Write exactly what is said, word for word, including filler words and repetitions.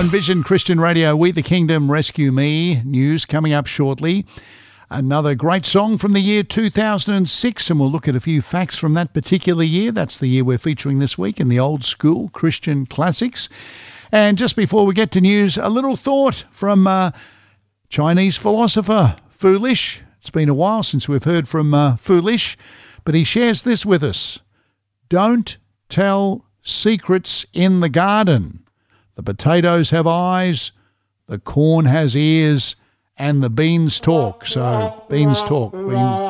on Vision Christian Radio. We the Kingdom, Rescue Me. News coming up shortly. Another great song from the year two thousand six, and we'll look at a few facts from that particular year. That's the year we're featuring this week in the old school Christian classics. And just before we get to news, a little thought from uh, Chinese philosopher Foolish. It's been a while since we've heard from uh, Foolish, but he shares this with us. Don't tell secrets in the garden. The potatoes have eyes, the corn has ears, and the beans talk. So, beans talk. Bean